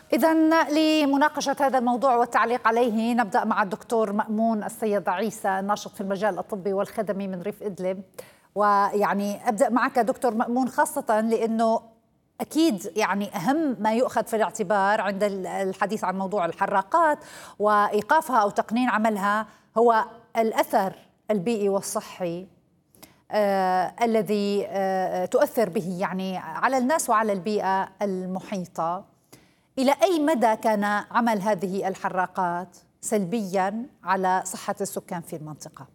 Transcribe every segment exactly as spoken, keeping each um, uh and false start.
إذن لمناقشة هذا الموضوع والتعليق عليه نبدأ مع الدكتور مأمون السيد عيسى، الناشط في المجال الطبي والخدمي من ريف إدلب. ويعني أبدأ معك دكتور مأمون، خاصة لأنه أكيد يعني أهم ما يؤخذ في الاعتبار عند الحديث عن موضوع الحراقات وإيقافها أو تقنين عملها هو الأثر البيئي والصحي آه الذي آه تؤثر به يعني على الناس وعلى البيئة المحيطة. إلى أي مدى كان عمل هذه الحراقات سلبياً على صحة السكان في المنطقة؟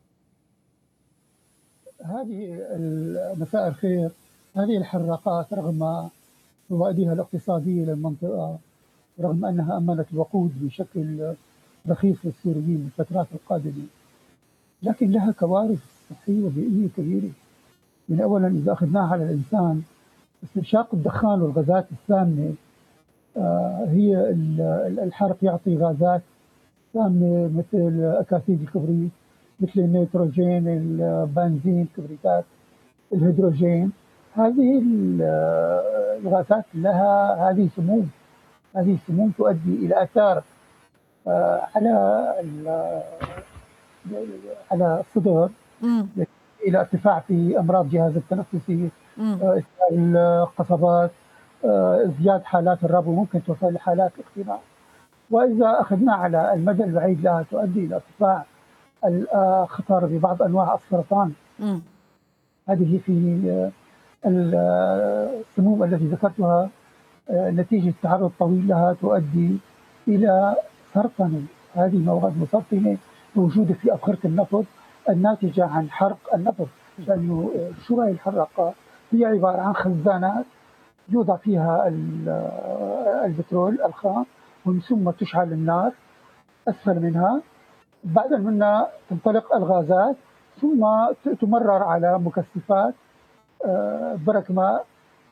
هذه مساء الخير. هذه الحراقات رغم فوائدها الاقتصادية للمنطقة، رغم أنها أمنت الوقود بشكل رخيص للسوريين في الفترات القادمة، لكن لها كوارث صحية وبيئية كبيرة. من أولاً إذا أخذناها على الإنسان، استنشاق الدخان والغازات السامة، هي الحرق يعطي غازات سامة مثل أكاسيد الكبريت، مثل النيتروجين، البنزين، الكبريتات، الهيدروجين. هذه الغازات لها هذه سموم، هذه السموم تؤدي إلى آثار على على الصدر، إلى ارتفاع في أمراض جهاز التنفسي، إسهال القصبات، ازدياد حالات الربو، ممكن توصل لحالات الاختناق. وإذا أخذنا على المدى البعيد لها تؤدي إلى ارتفاع الخطر ببعض أنواع السرطان. م. هذه في السموم التي ذكرتها نتيجة تعرض طويل لها تؤدي إلى سرطان. هذه مواد مسرطنة موجودة في أبخرة النفط الناتجة عن حرق النفط، لأنه شو هي الحراقات؟ هي عبارة عن خزانات يوضع فيها البترول الخام، ومن ثم تشعل النار أسفل منها، بعد منها تنطلق الغازات، ثم تمرر على مكثفات برك ماء،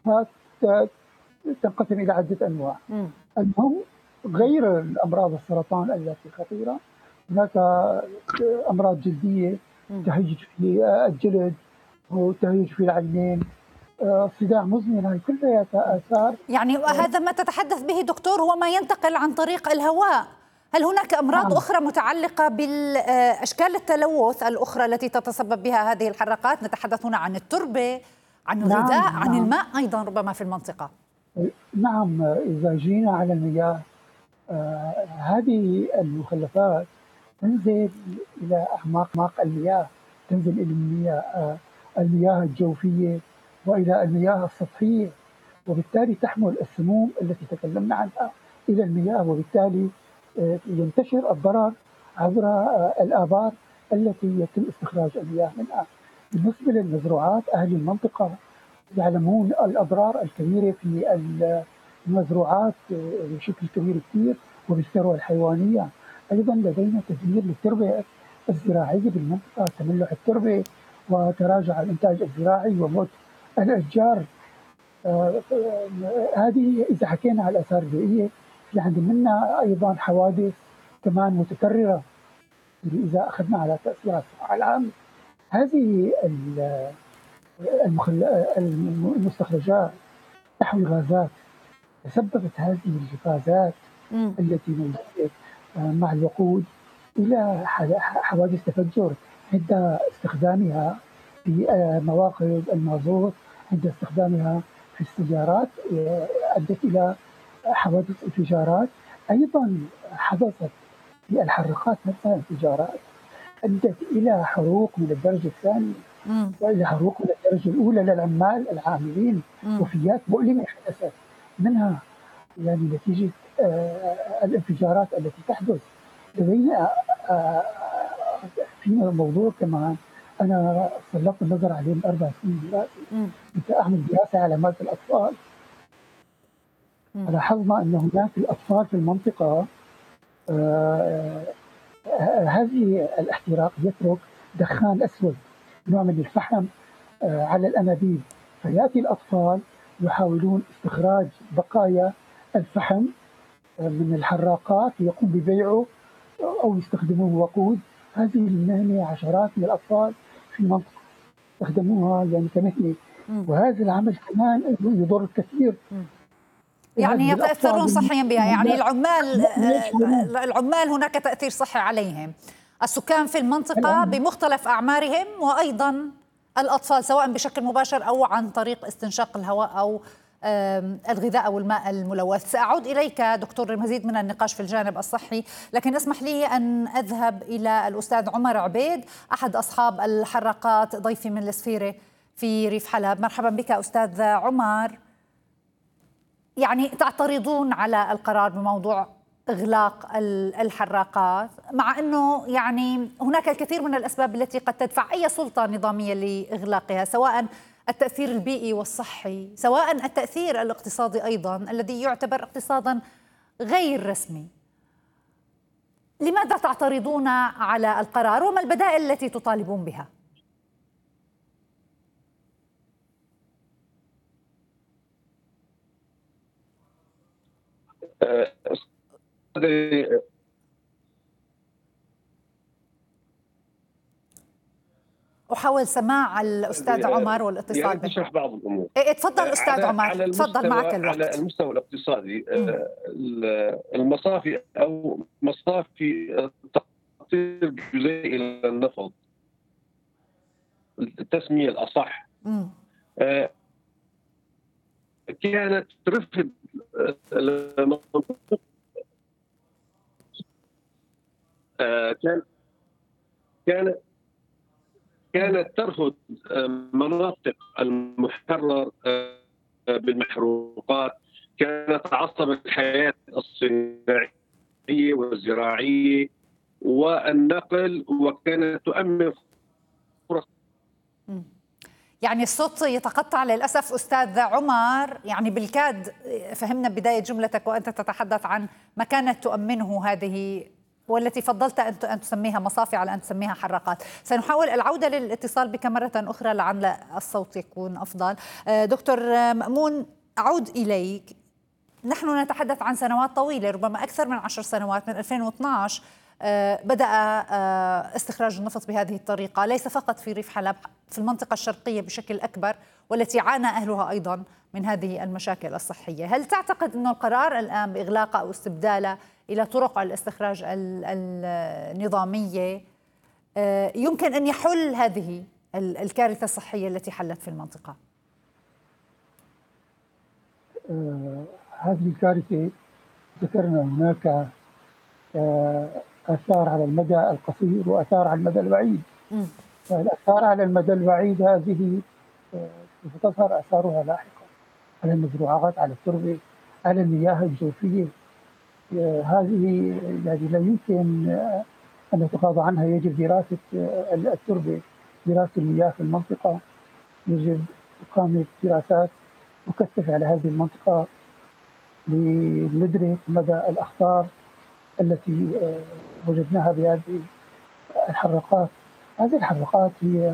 تنقسم إلى عدة أنواع. المهم غير الأمراض السرطان التي خطيرة، هناك أمراض جلدية، تهيج في الجلد وتهيج في العينين، صداع مزمن، هاي كلها آثار. يعني هذا ما تتحدث به دكتور هو ما ينتقل عن طريق الهواء. هل هناك أمراض نعم. أخرى متعلقة بالأشكال التلوث الأخرى التي تتسبب بها هذه الحراقات؟ نتحدث هنا عن التربة، عن الغذاء، نعم. عن نعم. الماء أيضا ربما في المنطقة. نعم، إذا جينا على المياه، آه هذه المخلفات تنزل إلى أعماق المياه، تنزل إلى المياه, آه المياه الجوفية وإلى المياه السطحية، وبالتالي تحمل السموم التي تكلمنا عنها إلى المياه، وبالتالي آه ينتشر الضرر عبر آه الآبار التي يتم استخراج المياه منها. بالنسبة للمزروعات، أهل المنطقة يعلمون الأضرار الكبيرة في المزروعات بشكل كبير كثير، وبالثروة الحيوانية. أيضا لدينا تدمير للتربة الزراعية بالمنطقة، تملح التربة وتراجع الإنتاج الزراعي وموت الأشجار. آه هذه إذا حكينا على الآثار البيئية، في عندنا أيضا حوادث كمان متكررة إذا أخذنا على تأثير الصحة العامة. هذه المستخرجات تحوي غازات، تسببت هذه الغازات م. التي موجودة مع الوقود إلى حوادث تفجر عند استخدامها في مواقد المازوت، عند استخدامها في السيارات أدت إلى حوادث انفجارات. أيضا حدثت في الحريقات نفسها انفجارات أدت إلى حروق من الدرجة الثانية مم. وإلى حروق من الدرجة الأولى للعمال العاملين. مم. وفيات مؤلمة حدثت منها يعني نتيجة آه الانفجارات التي تحدث. لدينا آه في موضوع كمان أنا سلطت النظر عليه من أربع سنين دراسة، كنت أعمل دراسة على مادة الأطفال. لاحظنا أن هناك الأطفال في المنطقة آه هذه الاحتراق يترك دخان أسود، نوع من الفحم آه على الأنابيب، فيأتي الأطفال يحاولون استخراج بقايا الفحم آه من الحراقات يقوم ببيعه أو يستخدموه وقود. هذه المهنة عشرات من الأطفال في المنطقة يستخدموها يعني كمهنة، وهذا العمل كمان يضر الكثير. يعني يتأثرون صحيا بها، يعني العمال يشعرون. العمال هناك تأثير صحي عليهم، السكان في المنطقة الآن بمختلف أعمارهم، وأيضا الأطفال سواء بشكل مباشر أو عن طريق استنشاق الهواء أو آم، الغذاء أو الماء الملوث. سأعود إليك دكتور لمزيد من النقاش في الجانب الصحي، لكن اسمح لي أن أذهب إلى الأستاذ عمر عبيد أحد أصحاب الحراقات، ضيفي من السفيرة في ريف حلب. مرحبا بك أستاذ عمر. يعني تعترضون على القرار بموضوع إغلاق الحراقات، مع أنه يعني هناك الكثير من الأسباب التي قد تدفع أي سلطة نظامية لإغلاقها، سواء التأثير البيئي والصحي، سواء التأثير الاقتصادي أيضا الذي يعتبر اقتصادا غير رسمي. لماذا تعترضون على القرار وما البدائل التي تطالبون بها؟ أحاول سماع الأستاذ عمر والاتصال به. تشرح بعض الأمور. إيه تفضل أستاذ عمر، على تفضل معك الوقت. على المستوى الاقتصادي المصافي أو مصافي التقطير الجزيئي إلى النفط، التسمية الأصح، م. كانت ترفض كان كانت كانت ترفض مناطق المحرر بالمحروقات، كانت تعصب الحياة الصناعية والزراعية والنقل، وكانت تؤمن فرص. يعني الصوت يتقطع للأسف أستاذ عمر، يعني بالكاد فهمنا بداية جملتك وأنت تتحدث عن ما كانت تؤمنه هذه والتي فضلت أن تسميها مصافي على أن تسميها حراقات. سنحاول العودة للاتصال بك مرة أخرى لعل الصوت يكون أفضل. دكتور مأمون، أعود إليك. نحن نتحدث عن سنوات طويلة، ربما أكثر من عشر سنوات، من ألفين واثنعش بدأ استخراج النفط بهذه الطريقة، ليس فقط في ريف حلب، في المنطقة الشرقية بشكل أكبر، والتي عانى أهلها أيضا من هذه المشاكل الصحية. هل تعتقد أن القرار الآن بإغلاقه أو استبداله إلى طرق الاستخراج النظامية يمكن أن يحل هذه الكارثة الصحية التي حلت في المنطقة؟ آه هذه الكارثة ذكرنا هناك آه آثار على المدى القصير وآثار على المدى البعيد. فالآثار على المدى البعيد هذه سوف تظهر آثارها لاحقا على المزروعات، على التربة، على المياه الجوفية. هذه يعني لا يمكن أن نتغاضى عنها. يجب دراسة التربة، دراسة المياه في المنطقة، يجب إقامة دراسات مكثفة على هذه المنطقة لندرك مدى الأخطار التي وجدناها بهذه الحراقات. هذه الحراقات هي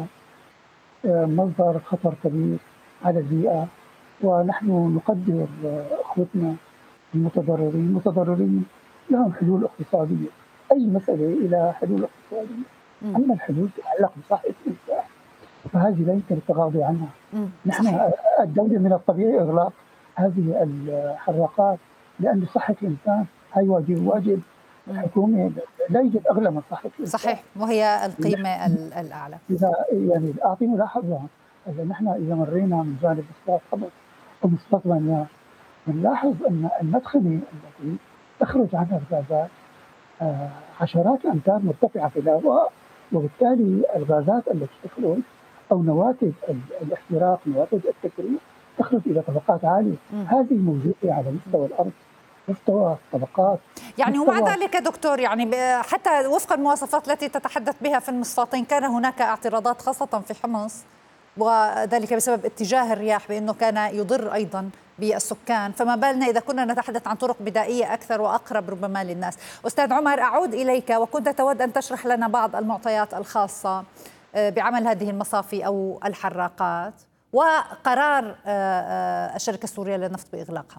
مصدر خطر كبير على البيئة، ونحن نقدر أخوتنا المتضررين. المتضررين لهم حلول اقتصادية، أي مسألة إلى حلول اقتصادية، أما الحلول تتعلق بصحة الإنسان فهذه لا يمكن التغاضي عنها. نحن الدولة من الطبيعي إغلاق هذه الحراقات لأن صحة الإنسان هي واجب واجب الحكومة، لا يوجد أغلى من صحة الإنسان. صحيح، وهي القيمة الأعلى. إذا يعني أعطي ملاحظة، إذا نحن إذا مرينا من جانب مصطفى خبر ومستقبلا نلاحظ أن المدخنة التي تخرج عنها الغازات آه عشرات الأمتار مرتفعة في الهواء، وبالتالي الغازات التي تخرج أو نواتج الاحتراق، نواتج التكرير، تخرج إلى طبقات عالية. م. هذه موجودة على مستوى الأرض، مستوى الطبقات. يعني ومع ذلك دكتور، يعني حتى وفق المواصفات التي تتحدث بها في المصفاتين كان هناك اعتراضات خاصة في حمص، وذلك بسبب اتجاه الرياح بأنه كان يضر أيضا بالسكان، فما بالنا إذا كنا نتحدث عن طرق بدائية أكثر وأقرب ربما للناس. أستاذ عمر، أعود إليك، وكنت تود أن تشرح لنا بعض المعطيات الخاصة بعمل هذه المصافي أو الحراقات وقرار الشركة السورية للنفط بإغلاقها.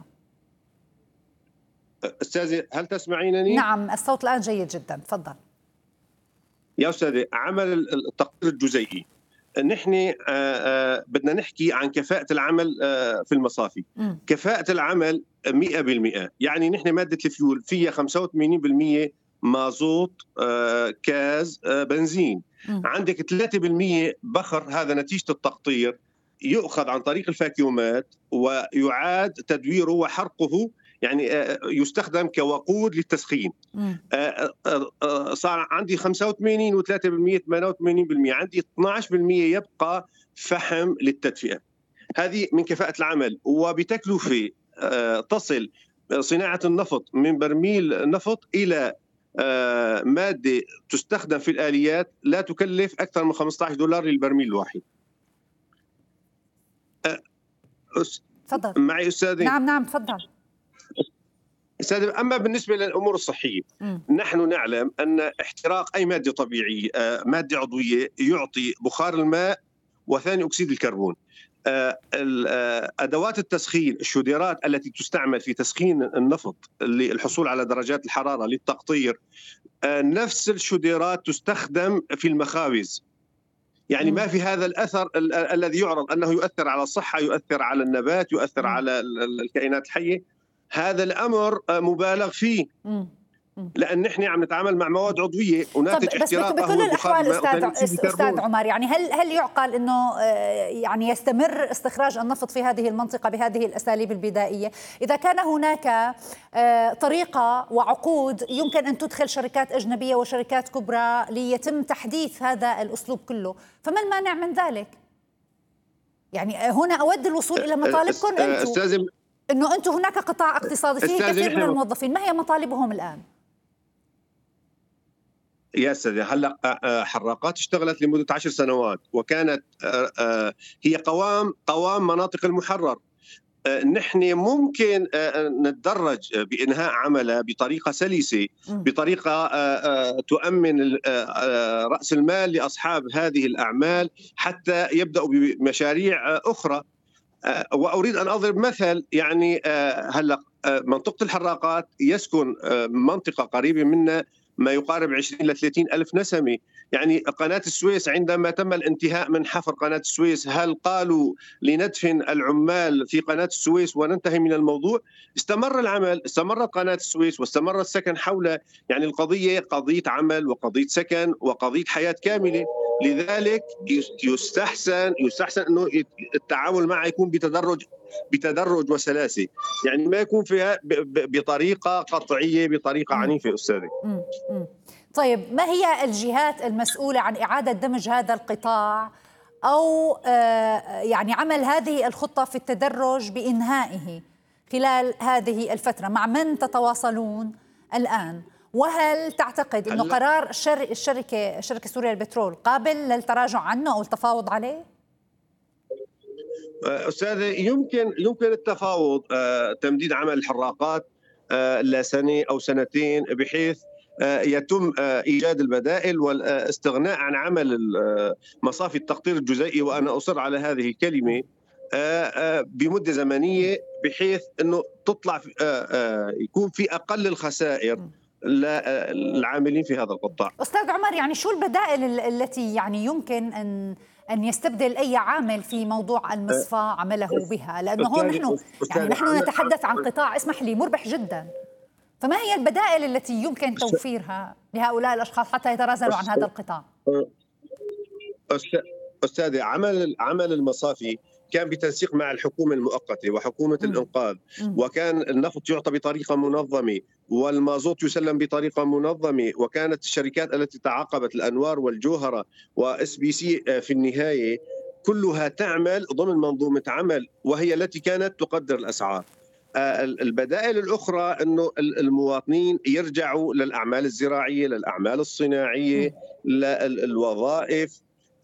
أستاذي هل تسمعينني؟ نعم، الصوت الآن جيد جدا، تفضل. يا أستاذي، عمل التقطير الجزيئي نحن بدنا نحكي عن كفاءة العمل في المصافي. م. كفاءة العمل مئة بالمئة، يعني نحن مادة الفيول فيها خمسة وثمانين بالمئة مازوت كاز بنزين. م. عندك ثلاثة بالمئة بخر، هذا نتيجة التقطير، يؤخذ عن طريق الفاكيومات ويعاد تدويره وحرقه، يعني يستخدم كوقود للتسخين. صار عندي خمسة وثمانين وثلاثة بالمئة ثمانية وثمانين بالمئة، عندي اثني عشر بالمئة يبقى فحم للتدفئة. هذه من كفاءة العمل، وبتكلفة تصل صناعة النفط من برميل نفط إلى مادة تستخدم في الآليات لا تكلف أكثر من خمسة عشر دولار للبرميل الواحد. تفضل معي أستاذي. نعم نعم تفضل أستاذ. أما بالنسبة للأمور الصحية، م. نحن نعلم أن احتراق أي مادة طبيعية، مادة عضوية، يعطي بخار الماء وثاني أكسيد الكربون. أدوات التسخين، الشوديرات التي تستعمل في تسخين النفط للحصول على درجات الحرارة للتقطير، نفس الشوديرات تستخدم في المخابز. يعني ما في هذا الأثر الذي يعرض أنه يؤثر على الصحة، يؤثر على النبات، يؤثر م. على الكائنات الحية. هذا الأمر مبالغ فيه، لأن نحن عم نتعامل مع مواد عضوية وناتج احتراقها بكل الأحوال أستاذ, أستاذ عمر، يعني هل هل يعقل أنه يعني يستمر استخراج النفط في هذه المنطقة بهذه الأساليب البدائية إذا كان هناك طريقة وعقود يمكن أن تدخل شركات أجنبية وشركات كبرى ليتم تحديث هذا الأسلوب كله؟ فما المانع من ذلك؟ يعني هنا أود الوصول إلى مطالبكم أنتم، إنه أنتم هناك قطاع اقتصادي فيه كثير من الموظفين، ما هي مطالبهم الآن؟ يا سيدي، هلا حراقات اشتغلت لمدة عشر سنوات وكانت هي قوام قوام مناطق المحرر. نحن ممكن نتدرج بإنهاء عملها بطريقة سلسة، بطريقة تؤمن رأس المال لأصحاب هذه الأعمال حتى يبدأوا بمشاريع أخرى. وأريد أن أضرب مثل، يعني هلا منطقة الحراقات يسكن منطقة قريبة منا ما يقارب عشرين إلى ثلاثين ألف نسمة. يعني قناة السويس عندما تم الانتهاء من حفر قناة السويس، هل قالوا لندفن العمال في قناة السويس وننتهي من الموضوع؟ استمر العمل، استمرت قناة السويس واستمر السكن حولها. يعني القضية قضية عمل وقضية سكن وقضية حياة كاملة. لذلك يستحسن يستحسن انه التعامل معه يكون بتدرج بتدرج وسلاسه، يعني ما يكون فيها بطريقه قطعيه، بطريقه عنيفه. استاذي، طيب ما هي الجهات المسؤوله عن اعاده دمج هذا القطاع او يعني عمل هذه الخطه في التدرج بانهائه خلال هذه الفتره؟ مع من تتواصلون الان؟ وهل تعتقد أنه قرار الشركة الشركة السورية للبترول قابل للتراجع عنه أو التفاوض عليه؟ أستاذ، يمكن يمكن التفاوض، تمديد عمل الحراقات لسنة أو سنتين بحيث يتم إيجاد البدائل والاستغناء عن عمل مصافي التقطير الجزيئي، وأنا أصر على هذه الكلمة، بمدة زمنية بحيث أنه تطلع يكون في أقل الخسائر للعاملين في هذا القطاع. أستاذ عمر، يعني شو البدائل التي يعني يمكن أن أن يستبدل أي عامل في موضوع المصفاة عمله بها؟ لأنه هون نحن يعني نحن نتحدث عن قطاع، اسمح لي، مربح جدا. فما هي البدائل التي يمكن توفيرها لهؤلاء الأشخاص حتى يتنازلوا عن هذا القطاع؟ أستاذي، عمل عمل المصافي كان بتنسيق مع الحكومة المؤقتة وحكومة م. الإنقاذ، وكان النفط يعطى بطريقة منظمة والمازوت يسلم بطريقة منظمة، وكانت الشركات التي تعاقبت، الأنوار والجوهرة وإس بي سي في النهاية كلها تعمل ضمن منظومة عمل، وهي التي كانت تقدر الأسعار. البدائل الأخرى أنه المواطنين يرجعوا للأعمال الزراعية، للأعمال الصناعية، للوظائف.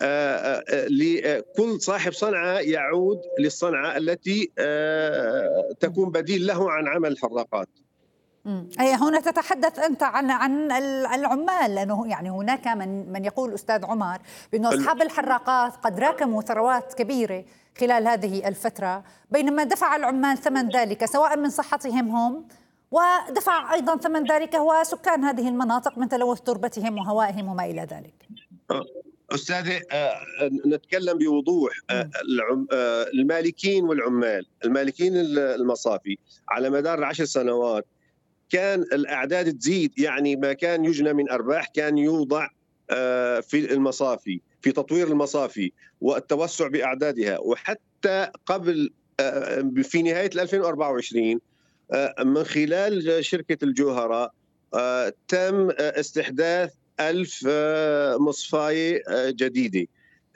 لكل صاحب صنعة يعود للصنعة التي تكون بديل له عن عمل الحراقات. أي هنا تتحدث أنت عن عن العمال، لأنه يعني هناك من من يقول أستاذ عمر بأنه أصحاب الحراقات قد راكموا ثروات كبيرة خلال هذه الفترة، بينما دفع العمال ثمن ذلك سواء من صحتهم هم، ودفع أيضا ثمن ذلك هو سكان هذه المناطق من تلوث تربتهم وهوائهم وما إلى ذلك. أستاذي نتكلم بوضوح. المالكين والعمال، المالكين المصافي على مدار العشر سنوات كان الأعداد تزيد، يعني ما كان يجنى من أرباح كان يوضع في المصافي، في تطوير المصافي والتوسع بأعدادها. وحتى قبل في نهاية ألفين وأربعة وعشرين من خلال شركة الجوهرة تم استحداث ألف مصفاية جديدة،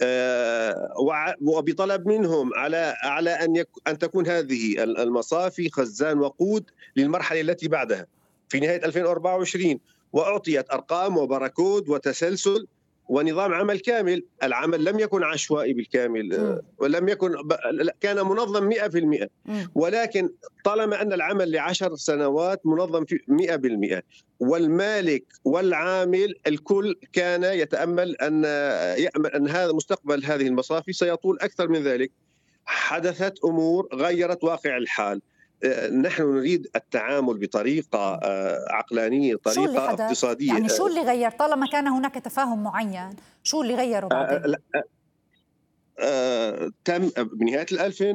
وبطلب منهم على على أن أن تكون هذه المصافي خزان وقود للمرحلة التي بعدها في نهاية ألفين وأربعة وعشرين، وأعطيت أرقام وباركود وتسلسل ونظام عمل كامل. العمل لم يكن عشوائي بالكامل، ولم يكن كان منظم مئة بالمئة، ولكن طالما أن العمل لعشر سنوات منظم في مئة بالمئة، والمالك والعامل الكل كان يتأمل أن يأمل أن هذا مستقبل هذه المصافي سيطول أكثر من ذلك. حدثت أمور غيرت واقع الحال. نحن نريد التعامل بطريقة عقلانية، طريقة اقتصادية. يعني شو اللي غير طالما كان هناك تفاهم معين؟ شو اللي غيره بعدين؟ تم بنهاية الألفين